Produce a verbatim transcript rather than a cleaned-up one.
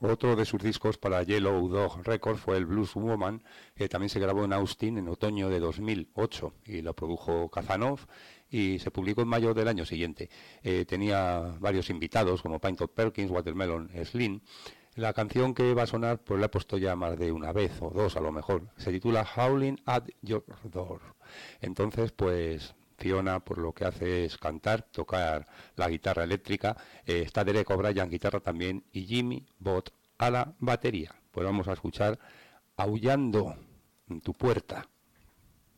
Otro de sus discos para Yellow Dog Records fue el Blues Woman, que también se grabó en Austin en otoño de dos mil ocho y lo produjo Kazanov y se publicó en mayo del año siguiente. Eh, tenía varios invitados como Pinto Perkins, Watermelon Slim. La canción que va a sonar, pues la he puesto ya más de una vez o dos a lo mejor. Se titula Howling at Your Door. Entonces, pues Fiona, por lo que hace es cantar, tocar la guitarra eléctrica. Eh, está Derek O'Brien, guitarra también, y Jimmy Bott a la batería. Pues vamos a escuchar Aullando en tu puerta.